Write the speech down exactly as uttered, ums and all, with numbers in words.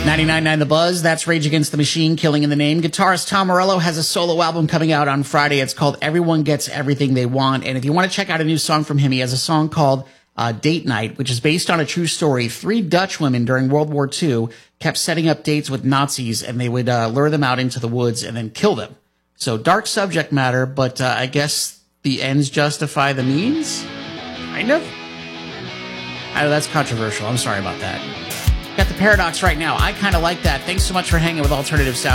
ninety-nine point nine The Buzz, that's Rage Against the Machine, Killing in the Name. Guitarist Tom Morello has a solo album coming out on Friday. It's called Everyone Gets Everything They Want. And if you want to check out a new song from him, he has a song called uh, Date Night, which is based on a true story. Three Dutch women during World War Two kept setting up dates with Nazis, and they would uh, lure them out into the woods and then kill them. So dark subject matter, but uh, I guess the ends justify the means? Kind of? I know that's controversial. I'm sorry about that. Got the Paradox right now. I kind of like that. Thanks so much for hanging with Alternative Sound.